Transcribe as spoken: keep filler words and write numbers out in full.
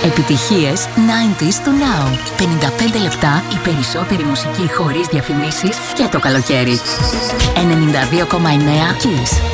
Επιτυχίες ενενήντα του Now. πενήντα πέντε λεπτά η περισσότερη μουσική χωρίς διαφημίσεις και το καλοκαίρι. ενενήντα δύο κόμμα εννέα Kiss.